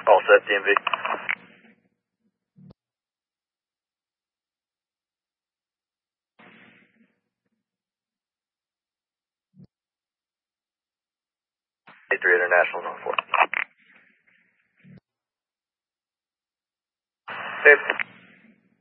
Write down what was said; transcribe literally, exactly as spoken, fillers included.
All set, D M V. eight three International, zone four. Safe.